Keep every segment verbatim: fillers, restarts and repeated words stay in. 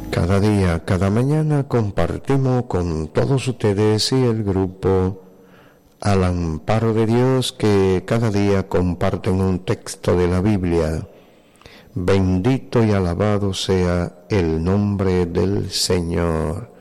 Cada día, cada mañana compartimos con todos ustedes y el grupo Al Amparo de Dios, que cada día comparten un texto de la Biblia. Bendito y alabado sea el nombre del Señor.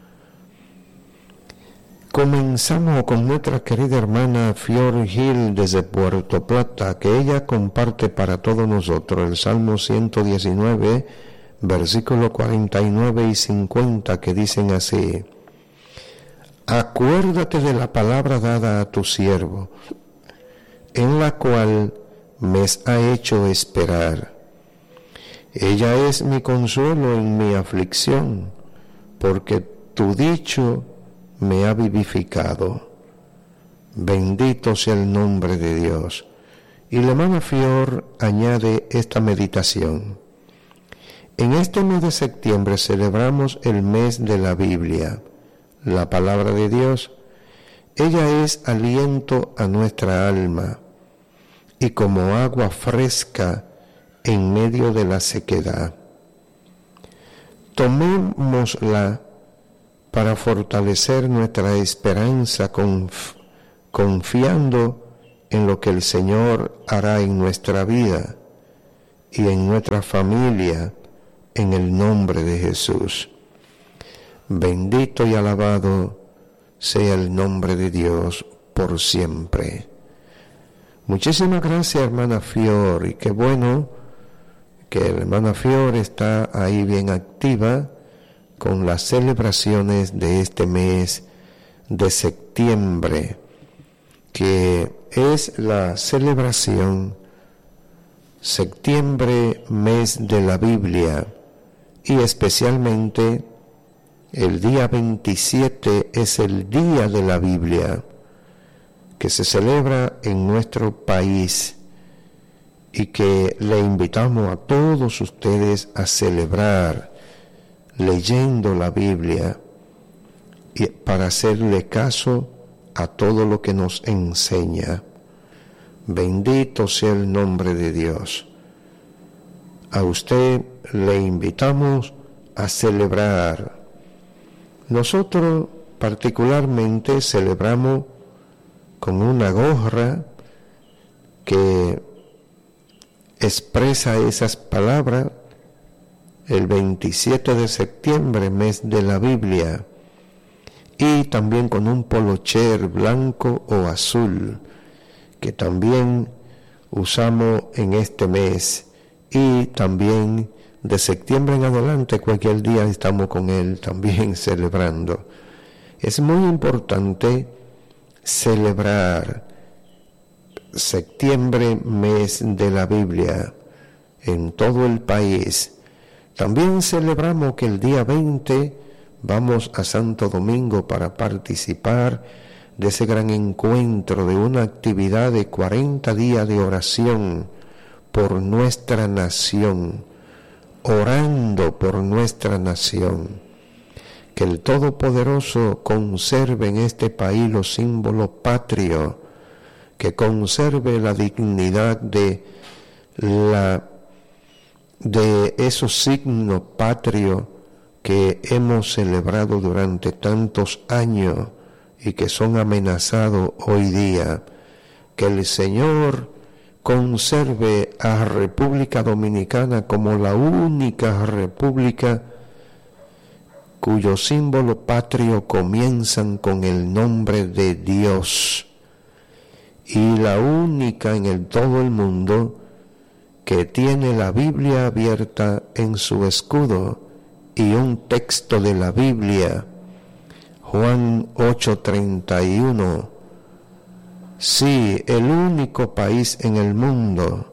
Comenzamos con nuestra querida hermana Fior Gil desde Puerto Plata, que ella comparte para todos nosotros el Salmo ciento diecinueve, versículos cuarenta y nueve y cincuenta, que dicen así: Acuérdate de la palabra dada a tu siervo, en la cual me ha hecho esperar. Ella es mi consuelo en mi aflicción, porque tu dicho me ha vivificado. Bendito sea el nombre de Dios. Y la hermana Fior añade esta meditación: en este mes de septiembre celebramos el mes de la Biblia, la palabra de Dios. Ella es aliento a nuestra alma y como agua fresca en medio de la sequedad. Tomémosla para fortalecer nuestra esperanza, conf- confiando en lo que el Señor hará en nuestra vida y en nuestra familia, en el nombre de Jesús. Bendito y alabado sea el nombre de Dios por siempre. Muchísimas gracias, hermana Fior, y qué bueno que la hermana Fior está ahí bien activa con las celebraciones de este mes de septiembre, que es la celebración septiembre, mes de la Biblia, y especialmente el día veintisiete es el Día de la Biblia, que se celebra en nuestro país y que le invitamos a todos ustedes a celebrar leyendo la Biblia y para hacerle caso a todo lo que nos enseña. Bendito sea el nombre de Dios. A usted le invitamos a celebrar. Nosotros particularmente celebramos con una gorra que expresa esas palabras, el veintisiete de septiembre, mes de la Biblia, y también con un polocher blanco o azul, que también usamos en este mes, y también de septiembre en adelante, cualquier día estamos con él también celebrando. Es muy importante celebrar septiembre, mes de la Biblia, en todo el país. También celebramos que el día veinte vamos a Santo Domingo para participar de ese gran encuentro, de una actividad de cuarenta días de oración por nuestra nación, orando por nuestra nación. Que el Todopoderoso conserve en este país los símbolos patrios, que conserve la dignidad de la de esos signos patrios que hemos celebrado durante tantos años y que son amenazados hoy día. Que el Señor conserve a República Dominicana como la única república cuyos símbolos patrios comienzan con el nombre de Dios, y la única en el todo el mundo que tiene la Biblia abierta en su escudo y un texto de la Biblia, Juan ocho treinta y uno. Sí, el único país en el mundo,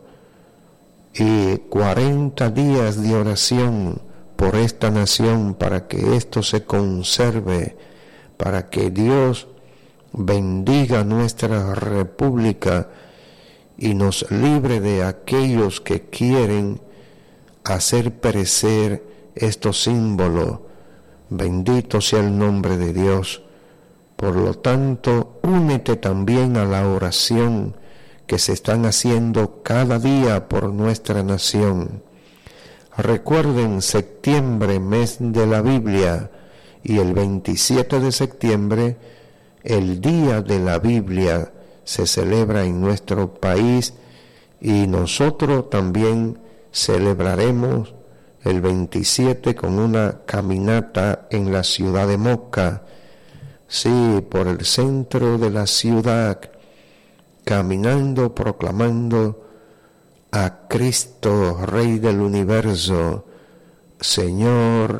y cuarenta días de oración por esta nación para que esto se conserve, para que Dios bendiga nuestra república y nos libre de aquellos que quieren hacer perecer estos símbolos. Bendito sea el nombre de Dios. Por lo tanto, únete también a la oración que se están haciendo cada día por nuestra nación. Recuerden, septiembre, mes de la Biblia, y el veintisiete de septiembre, el Día de la Biblia, se celebra en nuestro país, y nosotros también celebraremos el veintisiete con una caminata en la ciudad de Moca, sí, por el centro de la ciudad, caminando, proclamando a Cristo, Rey del universo, Señor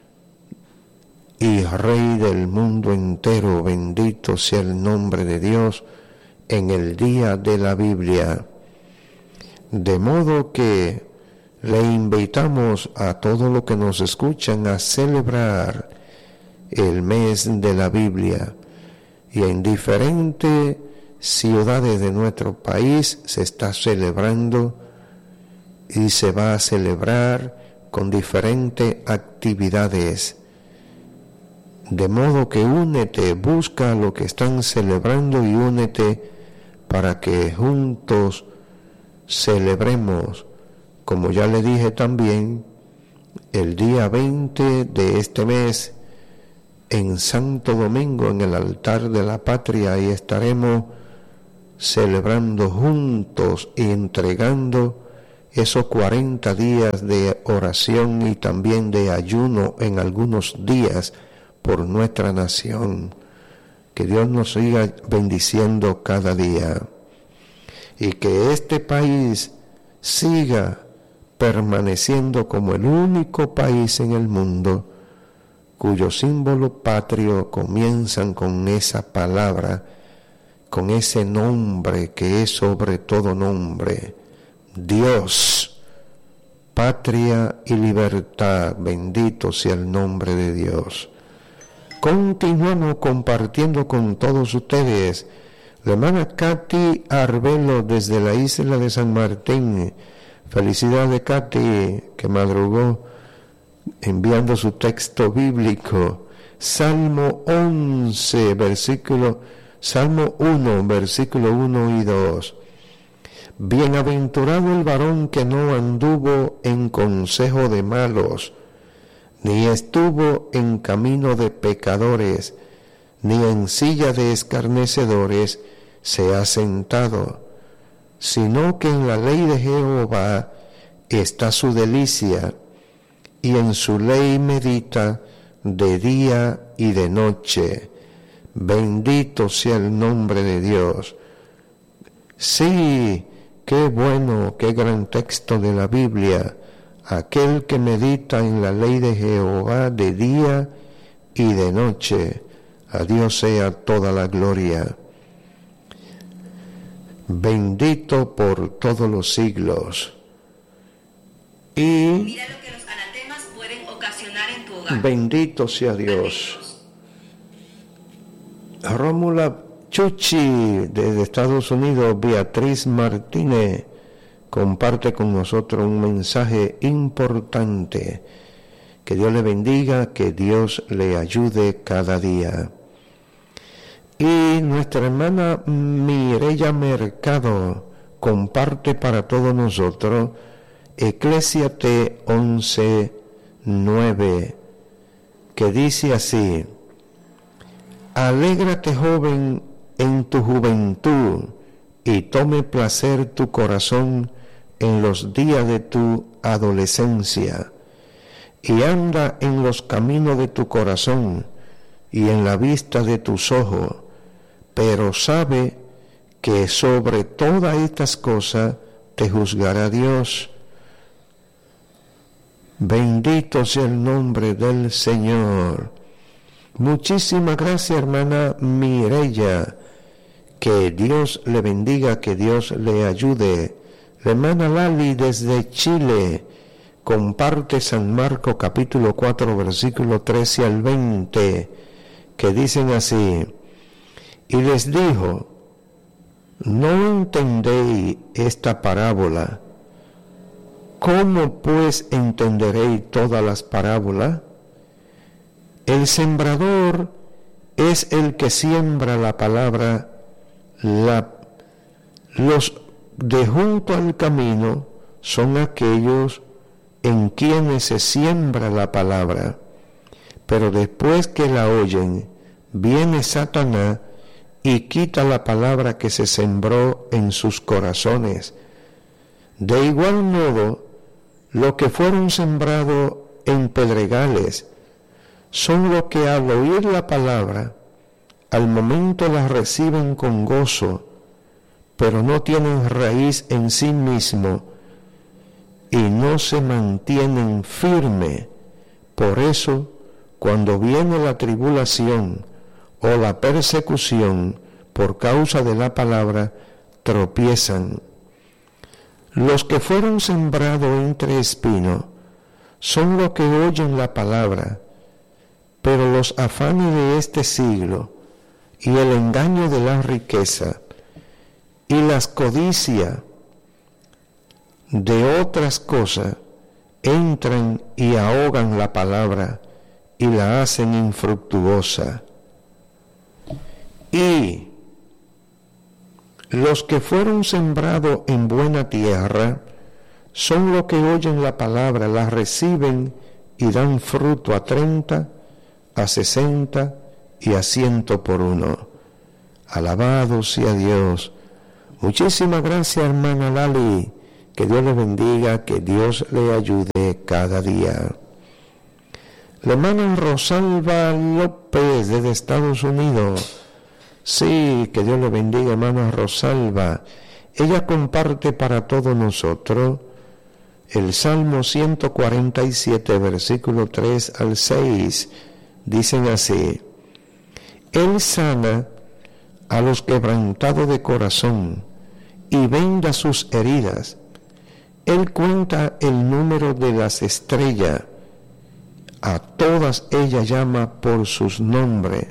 y Rey del mundo entero. Bendito sea el nombre de Dios en el día de la Biblia. De modo que le invitamos a todos los que nos escuchan a celebrar el mes de la Biblia, y en diferentes ciudades de nuestro país se está celebrando y se va a celebrar con diferentes actividades. De modo que únete, busca lo que están celebrando y únete para que juntos celebremos, como ya le dije también, el día veinte de este mes en Santo Domingo, en el altar de la patria, y estaremos celebrando juntos y entregando esos cuarenta días de oración y también de ayuno en algunos días por nuestra nación. Que Dios nos siga bendiciendo cada día y que este país siga permaneciendo como el único país en el mundo cuyo símbolo patrio comienzan con esa palabra, con ese nombre que es sobre todo nombre, Dios, patria y libertad. Bendito sea el nombre de Dios. Continuamos compartiendo con todos ustedes. La hermana Katy Arbelo desde la isla de San Martín. Felicidades, Katy, que madrugó enviando su texto bíblico. Salmo once, versículo, Salmo uno, versículo uno y dos. Bienaventurado el varón que no anduvo en consejo de malos, ni estuvo en camino de pecadores, ni en silla de escarnecedores se ha sentado, sino que en la ley de Jehová está su delicia, y en su ley medita de día y de noche. Bendito sea el nombre de Dios. Sí, qué bueno, qué gran texto de la Biblia. Aquel que medita en la ley de Jehová de día y de noche. A Dios sea toda la gloria. Bendito por todos los siglos. Y mira lo que los anatemas pueden ocasionar en tu hogar. Bendito sea Dios. Rómula Chuchi desde Estados Unidos, Beatriz Martínez comparte con nosotros un mensaje importante. Que Dios le bendiga, que Dios le ayude cada día. Y nuestra hermana Mireya Mercado comparte para todos nosotros Eclesiastés once, nueve, que dice así: alégrate, joven, en tu juventud, y tome placer tu corazón en los días de tu adolescencia, y anda en los caminos de tu corazón y en la vista de tus ojos, pero sabe que sobre todas estas cosas te juzgará Dios. Bendito sea el nombre del Señor. Muchísimas gracias, hermana Mireya. Que Dios le bendiga, que Dios le ayude. La hermana Lali desde Chile comparte San Marcos capítulo cuatro, versículo trece al veinte, que dicen así: y les dijo, ¿no entendéis esta parábola? ¿Cómo pues entenderéis todas las parábolas? El sembrador es el que siembra la palabra. La, los de junto al camino son aquellos en quienes se siembra la palabra, pero después que la oyen, viene Satanás y quita la palabra que se sembró en sus corazones. De igual modo, los que fueron sembrados en pedregales son los que al oír la palabra, al momento la reciben con gozo, pero no tienen raíz en sí mismo y no se mantienen firmes. Por eso, cuando viene la tribulación o la persecución por causa de la palabra, tropiezan. Los que fueron sembrados entre espinos son los que oyen la palabra, pero los afanes de este siglo y el engaño de la riqueza y las codicias de otras cosas entran y ahogan la palabra y la hacen infructuosa. Y los que fueron sembrados en buena tierra son los que oyen la palabra, la reciben y dan fruto a treinta, a sesenta y a ciento por uno. Alabado sea Dios. Muchísimas gracias, hermana Lali. Que Dios le bendiga, que Dios le ayude cada día. La hermana Rosalba López desde Estados Unidos. Sí, que Dios le bendiga, hermana Rosalba. Ella comparte para todos nosotros el Salmo ciento cuarenta y siete, versículo tres al seis. Dicen así: Él sana a los quebrantados de corazón y venda sus heridas. Él cuenta el número de las estrellas, a todas ellas llama por sus nombres.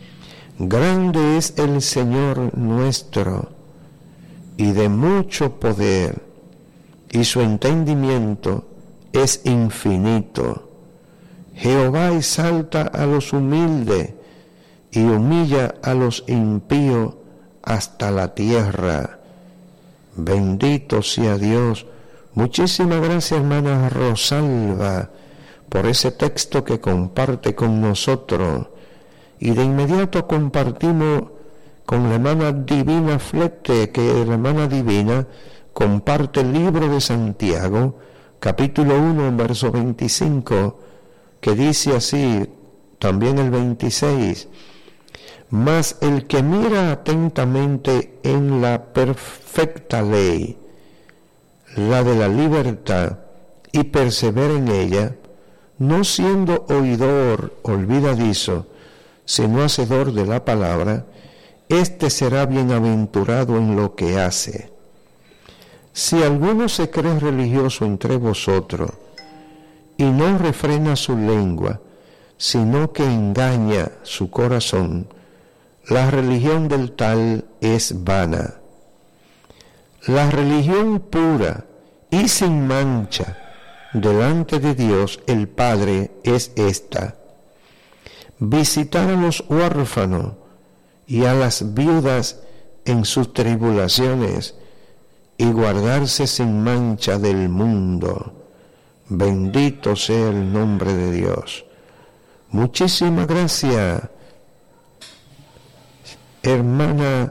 Grande es el Señor nuestro, y de mucho poder, y su entendimiento es infinito. Jehová exalta a los humildes, y humilla a los impíos hasta la tierra. Bendito sea Dios. Muchísimas gracias, hermana Rosalba, por ese texto que comparte con nosotros. Y de inmediato compartimos con la hermana Divina Flete, que la hermana Divina comparte el libro de Santiago, capítulo uno, verso veinticinco, que dice así, también el veintiséis: Mas el que mira atentamente en la perfecta ley, la de la libertad, y persevera en ella, no siendo oidor olvidadizo, sino hacedor de la palabra, éste será bienaventurado en lo que hace. Si alguno se cree religioso entre vosotros, y no refrena su lengua, sino que engaña su corazón, la religión del tal es vana. La religión pura y sin mancha delante de Dios el Padre es esta: visitar a los huérfanos y a las viudas en sus tribulaciones y guardarse sin mancha del mundo. Bendito sea el nombre de Dios. Muchísimas gracias, hermana.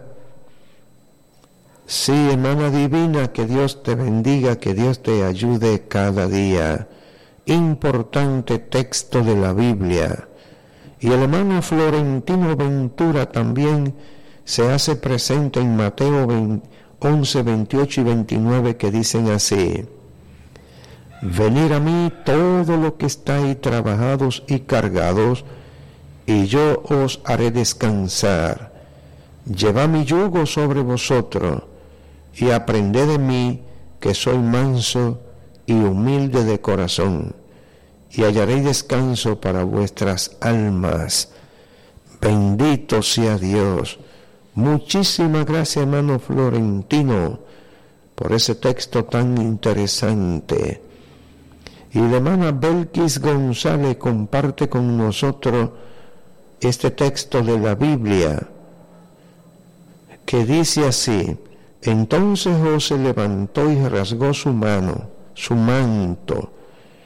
Sí, hermana Divina, que Dios te bendiga, que Dios te ayude cada día. Importante texto de la Biblia. Y el hermano Florentino Ventura también se hace presente en Mateo once, veintiocho y veintinueve, que dicen así: Venid a mí todo lo que estáis trabajados y cargados, y yo os haré descansar. Llevad mi yugo sobre vosotros, y aprended de mí, que soy manso y humilde de corazón, y hallaréis descanso para vuestras almas. Bendito sea Dios. Muchísimas gracias, hermano Florentino, por ese texto tan interesante. Y la hermana Belkis González comparte con nosotros este texto de la Biblia, que dice así: Entonces José levantó y rasgó su mano, su manto,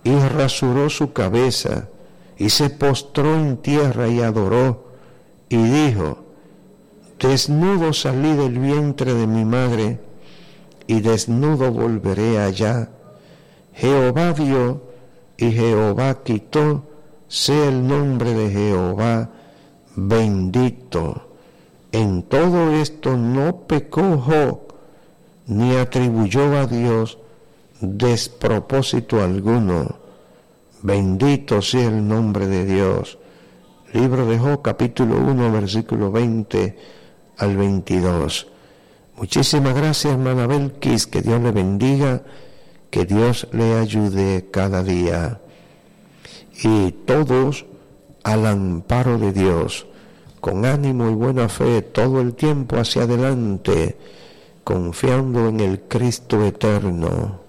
y rasuró su cabeza, y se postró en tierra y adoró, y dijo: desnudo salí del vientre de mi madre, y desnudo volveré allá. Jehová dio, y Jehová quitó, sea el nombre de Jehová bendito. En todo esto no pecó Job, ni atribuyó a Dios despropósito alguno. Bendito sea el nombre de Dios. Libro de Job, capítulo uno, versículo veinte al veintidós. Muchísimas gracias, hermana Belkis, que Dios le bendiga, que Dios le ayude cada día. Y todos al amparo de Dios, con ánimo y buena fe, todo el tiempo hacia adelante, confiando en el Cristo eterno.